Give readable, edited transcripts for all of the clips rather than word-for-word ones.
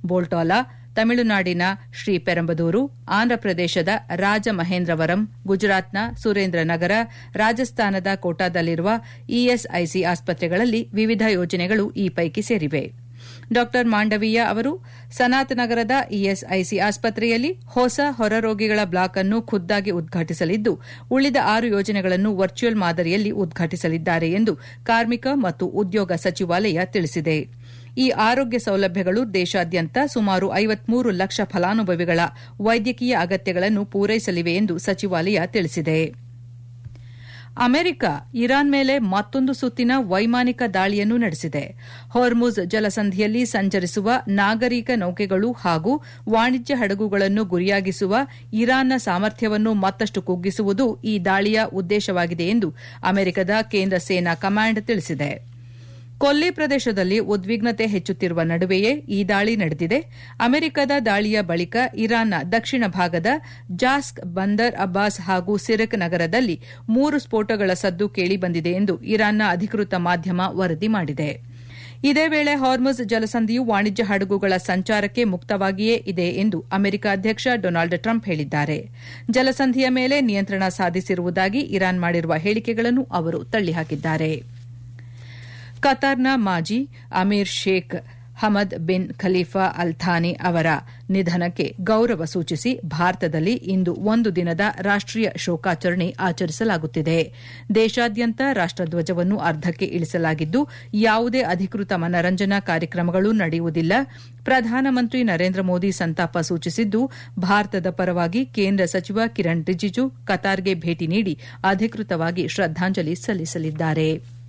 ಬೋಲ್ಟಾಲಾ, ತಮಿಳುನಾಡಿನ ಶ್ರೀಪೆರಂಬದೂರು, ಆಂಧ್ರಪ್ರದೇಶದ ರಾಜಮಹೇಂದ್ರವರಂ, ಗುಜರಾತ್ನ ಸುರೇಂದ್ರನಗರ, ರಾಜಸ್ಥಾನದ ಕೋಟಾದಲ್ಲಿರುವ ಇಎಸ್ಐಸಿ ಆಸ್ಪತ್ರೆಗಳಲ್ಲಿ ವಿವಿಧ ಯೋಜನೆಗಳು ಈ ಪೈಕಿ ಸೇರಿವೆ. ಡಾ ಮಾಂಡವೀಯ ಅವರು ಸನಾತ್ ನಗರದ ಇಎಸ್ಐಸಿ ಆಸ್ಪತ್ರೆಯಲ್ಲಿ ಹೊಸ ಹೊರರೋಗಿಗಳ ಬ್ಲಾಕ್ ಅನ್ನು ಖುದ್ದಾಗಿ ಉದ್ಘಾಟಿಸಲಿದ್ದು, ಉಳಿದ 6 ಯೋಜನೆಗಳನ್ನು ವರ್ಚುವಲ್ ಮಾದರಿಯಲ್ಲಿ ಉದ್ಘಾಟಿಸಲಿದ್ದಾರೆ ಎಂದು ಕಾರ್ಮಿಕ ಮತ್ತು ಉದ್ಯೋಗ ಸಚಿವಾಲಯ ತಿಳಿಸಿದೆ. ಈ ಆರೋಗ್ಯ ಸೌಲಭ್ಯಗಳು ದೇಶಾದ್ಯಂತ ಸುಮಾರು 53 ಲಕ್ಷ ಫಲಾನುಭವಿಗಳ ವೈದ್ಯಕೀಯ ಅಗತ್ಯಗಳನ್ನು ಪೂರೈಸಲಿವೆ ಎಂದು ಸಚಿವಾಲಯ ತಿಳಿಸಿದೆ. ಅಮೆರಿಕ ಇರಾನ್ ಮೇಲೆ ಮತ್ತೊಂದು ಸುತ್ತಿನ ವೈಮಾನಿಕ ದಾಳಿಯನ್ನು ನಡೆಸಿದೆ. ಹೊರ್ಮುಜ್ ಜಲಸಂಧಿಯಲ್ಲಿ ಸಂಚರಿಸುವ ನಾಗರಿಕ ನೌಕೆಗಳು ಹಾಗೂ ವಾಣಿಜ್ಯ ಹಡಗುಗಳನ್ನು ಗುರಿಯಾಗಿಸುವ ಇರಾನ್ನ ಸಾಮರ್ಥ್ಯವನ್ನು ಮತ್ತಷ್ಟು ಕುಗ್ಗಿಸುವುದು ಈ ದಾಳಿಯ ಉದ್ದೇಶವಾಗಿದೆ ಎಂದು ಅಮೆರಿಕದ ಕೇಂದ್ರ ಸೇನಾ ಕಮಾಂಡ್ ತಿಳಿಸಿದೆ. ಕೊಲ್ಲಿ ಪ್ರದೇಶದಲ್ಲಿ ಉದ್ವಿಗ್ನತೆ ಹೆಚ್ಚುತ್ತಿರುವ ನಡುವೆಯೇ ಈ ದಾಳಿ ನಡೆದಿದೆ. ಅಮೆರಿಕದ ದಾಳಿಯ ಬಳಿಕ ಇರಾನ್ನ ದಕ್ಷಿಣ ಭಾಗದ ಜಾಸ್ಕ್, ಬಂದರ್ ಅಬ್ಬಾಸ್ ಹಾಗೂ ಸಿರಕ್ ನಗರದಲ್ಲಿ 3 ಸ್ಫೋಟಗಳ ಸದ್ದು ಕೇಳಿಬಂದಿದೆ ಎಂದು ಇರಾನ್ನ ಅಧಿಕೃತ ಮಾಧ್ಯಮ ವರದಿ ಮಾಡಿದೆ. ಇದೇ ವೇಳೆ ಹಾರ್ಮುಜ್ ಜಲಸಂಧಿಯು ವಾಣಿಜ್ಯ ಹಡಗುಗಳ ಸಂಚಾರಕ್ಕೆ ಮುಕ್ತವಾಗಿಯೇ ಇದೆ ಎಂದು ಅಮೆರಿಕ ಅಧ್ಯಕ್ಷ ಡೊನಾಲ್ಡ್ ಟ್ರಂಪ್ ಹೇಳಿದ್ದಾರೆ. ಜಲಸಂಧಿಯ ಮೇಲೆ ನಿಯಂತ್ರಣ ಸಾಧಿಸಿರುವುದಾಗಿ ಇರಾನ್ ಮಾಡಿರುವ ಹೇಳಿಕೆಗಳನ್ನು ಅವರು ತಳ್ಳಿಹಾಕಿದ್ದಾರೆ. ಕತಾರ್ನ ಮಾಜಿ Amir Sheikh Hamad bin Khalifa Al Thani ಅವರ ನಿಧನಕ್ಕೆ ಗೌರವ ಸೂಚಿಸಿ ಭಾರತದಲ್ಲಿ ಇಂದು ಒಂದು ದಿನದ ರಾಷ್ಟೀಯ ಶೋಕಾಚರಣೆ ಆಚರಿಸಲಾಗುತ್ತಿದೆ. ದೇಶಾದ್ಯಂತ ರಾಷ್ಟಧ್ವಜವನ್ನು ಅರ್ಧಕ್ಕೆ ಇಳಿಸಲಾಗಿದ್ದು, ಯಾವುದೇ ಅಧಿಕೃತ ಮನರಂಜನಾ ಕಾರ್ಯಕ್ರಮಗಳು ನಡೆಯುವುದಿಲ್ಲ. ಪ್ರಧಾನಮಂತ್ರಿ ನರೇಂದ್ರ ಮೋದಿ ಸಂತಾಪ ಸೂಚಿಸಿದ್ದು, ಭಾರತದ ಪರವಾಗಿ ಕೇಂದ್ರ ಸಚಿವ ಕಿರಣ್ ರಿಜಿಜು ಕತಾರ್ಗೆ ಭೇಟಿ ನೀಡಿ ಅಧಿಕೃತವಾಗಿ ಶ್ರದ್ದಾಂಜಲಿ ಸಲ್ಲಿಸಲಿದ್ದಾರೆ.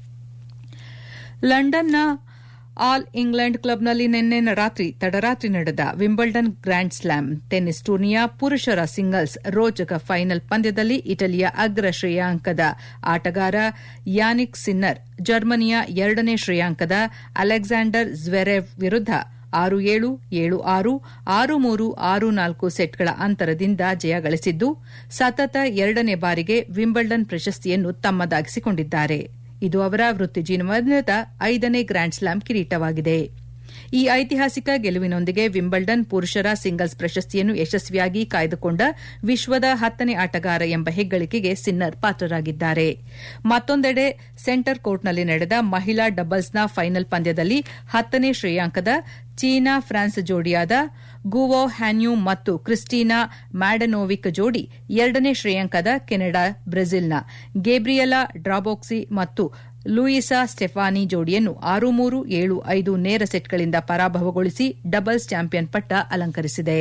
ಲಂಡನ್ನ ಆಲ್ ಇಂಗ್ಲೆಂಡ್ ಕ್ಲಬ್ನಲ್ಲಿ ನಿನ್ನೆ ತಡರಾತ್ರಿ ನಡೆದ ವಿಂಬಲ್ಡನ್ ಗ್ರ್ಯಾಂಡ್ ಸ್ಲಾಮ್ ಟೆನ್ನಿಸ್ ಟೂರ್ನಿಯ ಪುರುಷರ ಸಿಂಗಲ್ಸ್ ರೋಚಕ ಫೈನಲ್ ಪಂದ್ಯದಲ್ಲಿ ಇಟಲಿಯ ಅಗ್ರ ಶ್ರೇಯಾಂಕದ ಆಟಗಾರ ಯಾನಿಕ್ ಸಿನ್ನರ್ ಜರ್ಮನಿಯ 2ನೇ ಶ್ರೇಯಾಂಕದ ಅಲೆಕ್ಸಾಂಡರ್ ಜ್ವೆರೆವ್ ವಿರುದ್ಧ 6-7, 7-6, 6-3, 6-4 ಸೆಟ್ಗಳ ಅಂತರದಿಂದ ಜಯ ಗಳಿಸಿದ್ದು, ಸತತ 2ನೇ ಬಾರಿಗೆ ವಿಂಬಲ್ಡನ್ ಪ್ರಶಸ್ತಿಯನ್ನು ತಮ್ಮದಾಗಿಸಿಕೊಂಡಿದ್ದಾರೆ. ಇದು ಅವರ ವೃತ್ತಿ ಜೀವನದ 5ನೇ ಗ್ರ್ಯಾಂಡ್ ಸ್ಲಾಮ್ ಕಿರೀಟವಾಗಿದೆ. ಈ ಐತಿಹಾಸಿಕ ಗೆಲುವಿನೊಂದಿಗೆ ವಿಂಬಲ್ಡನ್ ಪುರುಷರ ಸಿಂಗಲ್ಸ್ ಪ್ರಶಸ್ತಿಯನ್ನು ಯಶಸ್ವಿಯಾಗಿ ಕಾಯ್ದುಕೊಂಡ ವಿಶ್ವದ 10ನೇ ಆಟಗಾರ ಎಂಬ ಹೆಗ್ಗಳಿಕೆಗೆ ಸಿನ್ನರ್ ಪಾತ್ರರಾಗಿದ್ದಾರೆ. ಮತ್ತೊಂದೆಡೆ ಸೆಂಟರ್ ಕೋರ್ಟ್ನಲ್ಲಿ ನಡೆದ ಮಹಿಳಾ ಡಬಲ್ಸ್ನ ಫೈನಲ್ ಪಂದ್ಯದಲ್ಲಿ 10ನೇ ಶ್ರೇಯಾಂಕದ ಚೀನಾ ಫ್ರಾನ್ಸ್ ಜೋಡಿಯಾದ ಗುವೋ ಹ್ಯಾನ್ಯೂ ಮತ್ತು ಕ್ರಿಸ್ಟಿನಾ ಮ್ಯಾಡನೋವಿಕ್ ಜೋಡಿ 2ನೇ ಶ್ರೇಯಾಂಕದ ಕೆನಡಾ ಬ್ರೆಜಿಲ್ನ ಗೇಬ್ರಿಯೆಲಾ ಡ್ರಾಬೋಕ್ಸಿ ಮತ್ತು ಲೂಯಿಸಾ ಸ್ಟೆಫಾನಿ ಜೋಡಿಯನ್ನು 6-3, 7-5 ನೇರ ಸೆಟ್ಗಳಿಂದ ಪರಾಭವಗೊಳಿಸಿ ಡಬಲ್ಸ್ ಚಾಂಪಿಯನ್ ಪಟ್ಟ ಅಲಂಕರಿಸಿದೆ.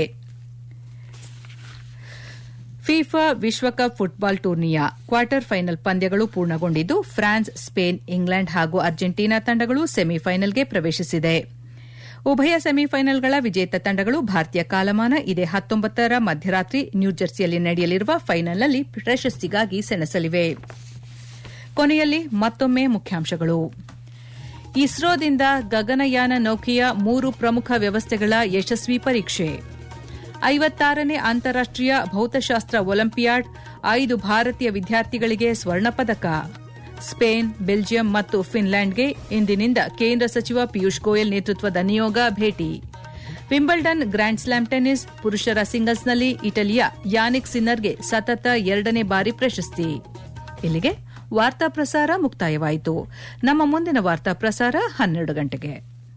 ಫಿಫಾ ವಿಶ್ವಕಪ್ ಫುಟ್ಬಾಲ್ ಟೂರ್ನಿಯ ಕ್ವಾರ್ಟರ್ ಫೈನಲ್ ಪಂದ್ಯಗಳು ಪೂರ್ಣಗೊಂಡಿದ್ದು, ಫ್ರಾನ್ಸ್, ಸ್ಪೇನ್, ಇಂಗ್ಲೆಂಡ್ ಹಾಗೂ ಅರ್ಜೆಂಟೀನಾ ತಂಡಗಳು ಸೆಮಿಫೈನಲ್ಗೆ ಪ್ರವೇಶಿಸಿದೆ. ಉಭಯ ಸೆಮಿಫೈನಲ್ಗಳ ವಿಜೇತ ತಂಡಗಳು ಭಾರತೀಯ ಕಾಲಮಾನ ಇದೇ 19ರ ಮಧ್ಯರಾತ್ರಿ ನ್ಯೂಜೆರ್ಸಿಯಲ್ಲಿ ನಡೆಯಲಿರುವ ಫೈನಲ್ನಲ್ಲಿ ಪ್ರಶಸ್ತಿಗಾಗಿ ಸೆಣಸಲಿವೆ. ಕೊನೆಯಲ್ಲಿ ಮತ್ತೊಮ್ಮೆ ಮುಖ್ಯಾಂಶಗಳು. ಇಸ್ರೋದಿಂದ ಗಗನಯಾನ ನೌಕೆಯ 3 ಪ್ರಮುಖ ವ್ಯವಸ್ಥೆಗಳ ಯಶಸ್ವಿ ಪರೀಕ್ಷೆ. 56ನೇ ಅಂತಾರಾಷ್ಟೀಯ ಭೌತಶಾಸ್ತ್ರ ಒಲಿಂಪಿಯಾಡ್ 5 ಭಾರತೀಯ ವಿದ್ಯಾರ್ಥಿಗಳಿಗೆ ಸ್ವರ್ಣ ಪದಕ. ಸ್ಪೇನ್, ಬೆಲ್ಜಿಯಂ ಮತ್ತು ಫಿನ್ಲ್ಯಾಂಡ್ಗೆ ಇಂದಿನಿಂದ ಕೇಂದ್ರ ಸಚಿವ ಪಿಯೂಷ್ ಗೋಯಲ್ ನೇತೃತ್ವದ ನಿಯೋಗ ಭೇಟಿ. ವಿಂಬಲ್ಡನ್ ಗ್ರ್ಯಾಂಡ್ ಸ್ಲಾಮ್ ಟೆನ್ನಿಸ್ ಪುರುಷರ ಸಿಂಗಲ್ಸ್ನಲ್ಲಿ ಇಟಲಿಯ ಯಾನಿಕ್ ಸಿನ್ನರ್ಗೆ ಸತತ 2ನೇ ಬಾರಿ ಪ್ರಶಸ್ತಿ. ಇಲ್ಲಿಗೆ ವಾರ್ತಾ ಪ್ರಸಾರ ಮುಕ್ತಾಯವಾಯಿತು. ನಮ್ಮ ಮುಂದಿನ ವಾರ್ತಾ ಪ್ರಸಾರ 12 ಗಂಟೆಗೆ.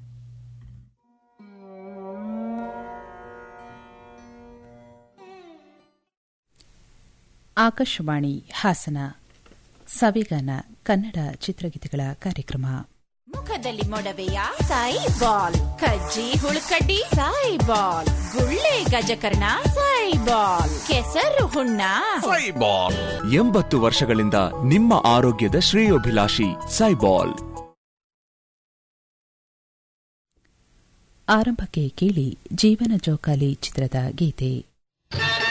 ಆಕಾಶವಾಣಿ ಹಾಸನ. ಸವಿಗಾನ ಕನ್ನಡ ಚಿತ್ರಗೀತೆಗಳ ಕಾರ್ಯಕ್ರಮ. ಮುಖದಲ್ಲಿ ಮೊಡವೆಯ ಸಾಯಿಬಾಲ್, ಕಜ್ಜಿ ಹುಳುಕಡ್ಡಿ ಸಾಯಿಬಾಲ್, ಗುಳ್ಳೆ ಗಜಕರ್ಣ ಸಾಯಿಬಾಲ್, ಕೆಸರು ಹುಣ್ಣ ಸಾಯಿಬಾಲ್. 80 ವರ್ಷಗಳಿಂದ ನಿಮ್ಮ ಆರೋಗ್ಯದ ಶ್ರೇಯೋಭಿಲಾಷಿ ಸಾಯಿಬಾಲ್. ಆರಂಭಕ್ಕೆ ಕೇಳಿ ಜೀವನ ಜೋಕಾಲಿ ಚಿತ್ರದ ಗೀತೆ.